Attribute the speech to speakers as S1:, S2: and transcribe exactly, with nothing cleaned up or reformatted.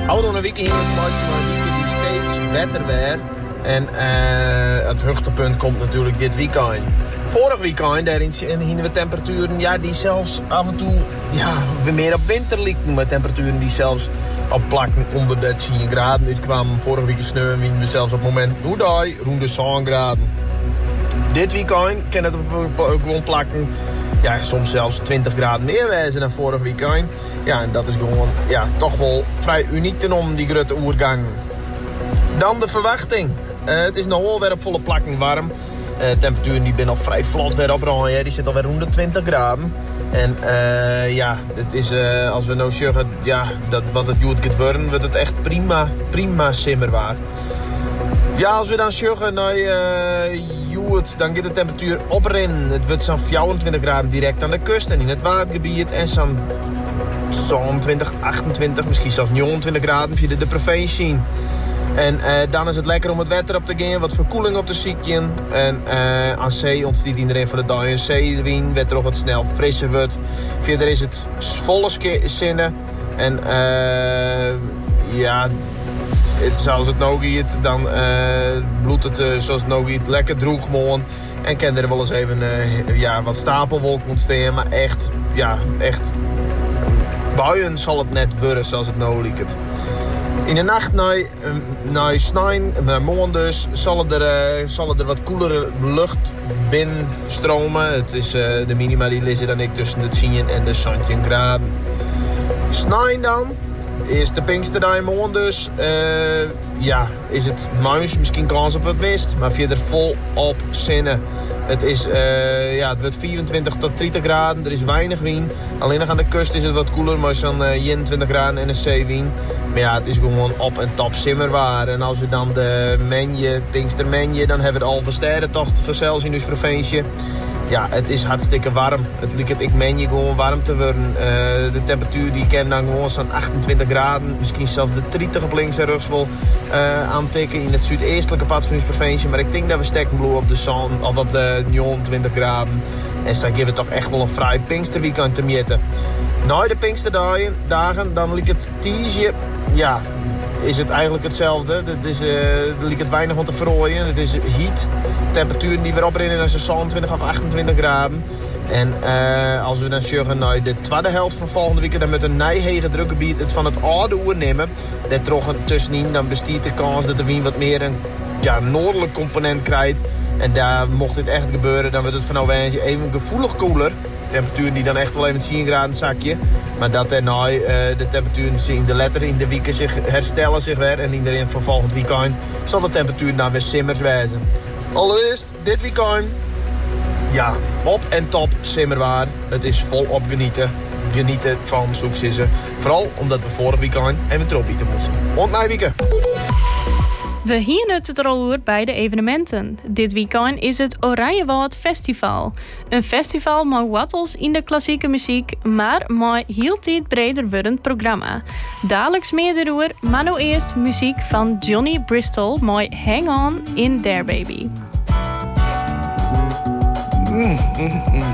S1: Oude een week in het maximaal weekend die steeds beter weer. En uh, het hoogtepunt komt natuurlijk dit weekend. Vorig weekend daarin hingen we temperaturen ja, die zelfs af en toe ja, weer meer op winter lieken. Met temperaturen die zelfs op plakken onder de tien graden uitkwamen. Vorig weekend sneeuwen we zelfs op het moment hoe die rond de zeven graden. Dit weekend kan het gewoon plakken. Ja, soms zelfs twintig graden meer wijzen dan vorig weekend. Ja, en dat is gewoon ja, toch wel vrij uniek ten om die grote oergang. Dan de verwachting. Uh, het is nog wel weer op volle plakken warm. Uh, temperaturen die ben al vrij vlot weer opraaien. Die zit alweer rond de twintig graden. En uh, ja, het is, uh, als we nou zeggen ja, dat wat het jood gaat worden, wordt het echt prima, prima simmerwaar. Ja, als we dan zeggen naar uh, jood, dan gaat de temperatuur oprin. Het wordt zo'n vierentwintig graden direct aan de kust en in het watergebied. En zo'n zevenentwintig, achtentwintig, misschien zelfs negenentwintig graden via de provincie. En uh, dan is het lekker om het wetter op te gaan, wat verkoeling op te zieken. En uh, aan zee ontstaat iedereen van de dag een zeewind, werd er ook wat snel frisser wordt. Verder is het volle zinnen. En uh, ja, het, zoals het nou gaat, dan uh, bloedt het uh, zoals het nou gaat lekker droog morgen. En kan er wel eens even uh, ja, wat stapelwolken ontstaan, maar echt, ja, echt buien zal het net worden zoals het nou lijkt. In de nacht naar, naar snijn, naar morgen dus, zal er, uh, zal er wat koelere lucht binnenstromen. Het is uh, de minima die liggen dan ik tussen de tien en de zeventien graden. Snijn dan, is de Pinksterdag morgen dus. Uh, ja, is het muis, misschien kans op wat mist, maar verder vol op zinnen. Het, is, uh, ja, het wordt vierentwintig tot dertig graden, er is weinig wind. Alleen nog aan de kust is het wat koeler, maar zo'n uh, eenentwintig graden en een zeewind. Maar ja, het is gewoon op en top simmerwaar. En als we dan de menje, Pinkstermenje, dan hebben we de Alversterrentocht vanzelfs in ons provincie. Ja, het is hartstikke warm. Het lijkt ik menje gewoon warm te worden. Uh, de temperatuur die kan dan gewoon zo'n achtentwintig graden. Misschien zelfs de dertig op links en rechts wel uh, aantikken in het zuideestelijke pad van ons provincie. Maar ik denk dat we stekken bloeien op de zon of op de negenentwintig graden. En zo geven we toch echt wel een fraai Pinksterweekend te meten. Na de Pinksterdagen, dagen, dan lijkt het tiesje, ja, is het eigenlijk hetzelfde. Het is, uh, er lijkt het weinig om te verrooien. Het is heat. Temperaturen die weer oprennen naar zo'n zevenentwintig of achtentwintig graden. En uh, als we dan zeggen naar de tweede helft van volgende week, dan met een Nijhegen drukgebied het van het oude oer nemen. Dat trog een tussenin, dan bestaat de kans dat de wind wat meer een ja, noordelijk component krijgt. En daar mocht dit echt gebeuren, dan wordt het van ouwijze even gevoelig koeler. Temperaturen die dan echt wel even tien graden zakje. Maar dat daarna uh, de temperaturen in de letter in de weken zich herstellen zich weer. En iedereen van volgend weekend zal de temperatuur dan weer simmers wijzen. Allereerst dit weekend. Ja, op en top simmerwaar. Het is volop genieten. Genieten van zoeksissen. Vooral omdat we vorig weekend even tropieten moesten. Want na weekend.
S2: We hier het er al over bij de evenementen. Dit weekend is het Oranjewoud Festival. Een festival met wattels in de klassieke muziek, maar met heel tijd breder wordend programma. Dadelijks meer erover, maar nou eerst muziek van Johnny Bristol met Hang On in There Baby.
S1: Mm, mm, mm.